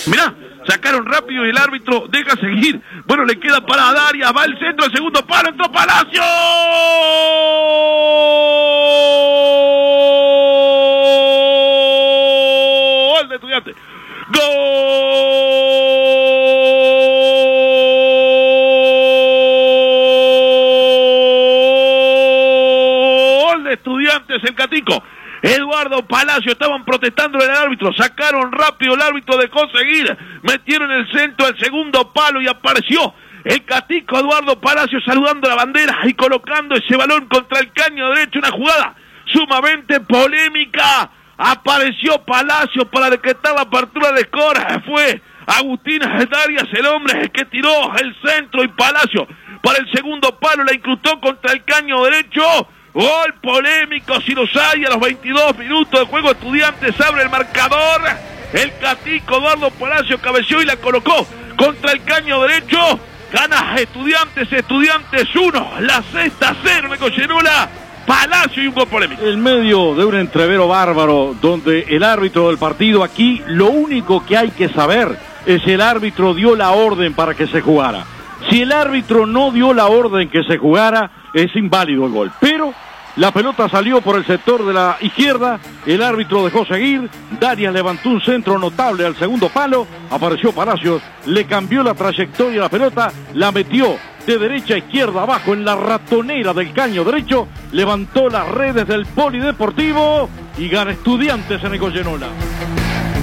Mirá, sacaron rápido y el árbitro deja seguir. Bueno, le queda para Darias, va el centro, el segundo palo, entró Palacio. Gol de Estudiantes. Gol de Estudiantes, el Catico. Eduardo Palacio, estaban protestando el árbitro, sacaron rápido, el árbitro dejó seguir, metieron el centro al segundo palo y apareció el Catico Eduardo Palacio saludando la bandera y colocando ese balón contra el caño derecho, una jugada sumamente polémica. Apareció Palacio para decretar la apertura de score, fue Agustín Darias el hombre que tiró el centro y Palacio para el segundo palo, la incrustó contra el caño derecho. Gol polémico, si los hay, a los 22 minutos de juego. Estudiantes abre el marcador. El Catico Eduardo Palacio cabeció y la colocó contra el caño derecho. Gana Estudiantes 1, la sexta 0 en Goyenola. Palacio y un gol polémico. En medio de un entrevero bárbaro, donde el árbitro del partido aquí, lo único que hay que saber es si el árbitro dio la orden para que se jugara. Si el árbitro no dio la orden que se jugara, es inválido el gol. Pero la pelota salió por el sector de la izquierda, el árbitro dejó seguir, Darias levantó un centro notable al segundo palo, apareció Palacios, le cambió la trayectoria a la pelota, la metió de derecha a izquierda abajo en la ratonera del caño derecho, levantó las redes del polideportivo y gana Estudiantes en el Goyenola.